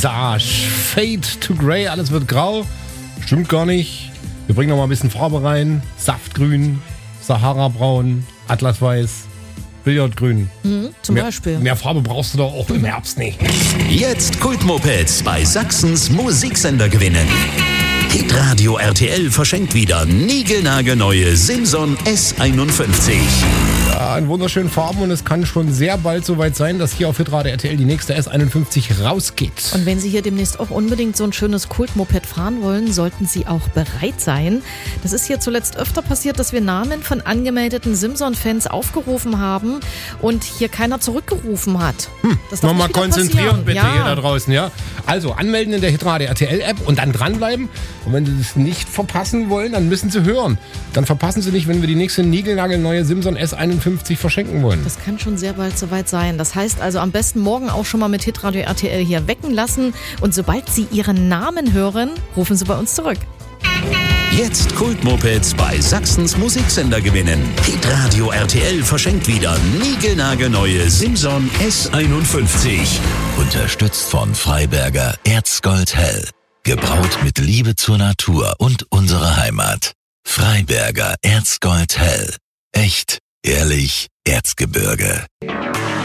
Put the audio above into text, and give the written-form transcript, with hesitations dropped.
Visage, Fade to Grey, alles wird grau. Stimmt gar nicht. Wir bringen noch mal ein bisschen Farbe rein. Saftgrün, Sahara-Braun, Atlasweiß, Billardgrün. Zum Beispiel. Mehr Farbe brauchst du doch auch im Herbst nicht. Jetzt Kultmopeds bei Sachsens Musiksender gewinnen. Hitradio RTL verschenkt wieder niegelnagelneue Simson S51. Ja, in wunderschönen Farben und es kann schon sehr bald soweit sein, dass hier auf Hitradio RTL die nächste S51 rausgeht. Und wenn Sie hier demnächst auch unbedingt so ein schönes Kultmoped fahren wollen, sollten Sie auch bereit sein. Das ist hier zuletzt öfter passiert, dass wir Namen von angemeldeten Simson-Fans aufgerufen haben und hier keiner zurückgerufen hat. Das darf Nochmal nicht wieder konzentrieren passieren. bitte Ja. hier da draußen, ja? Also anmelden in der Hitradio RTL App und dann dranbleiben. Und wenn Sie das nicht verpassen wollen, dann müssen Sie hören. Dann verpassen Sie nicht, wenn wir die nächste niegelnagelneue Simson S51 verschenken wollen. Das kann schon sehr bald soweit sein. Das heißt also am besten morgen auch schon mal mit Hitradio RTL hier wecken lassen. Und sobald Sie Ihren Namen hören, rufen Sie bei uns zurück. Jetzt Kultmopeds bei Sachsens Musiksender gewinnen. Hitradio RTL verschenkt wieder niegelnagelneue Simson S51. Unterstützt von Freiberger Erzgold Hell. Gebraut mit Liebe zur Natur und unserer Heimat. Freiberger Erzgold Hell. Echt, ehrlich, Erzgebirge.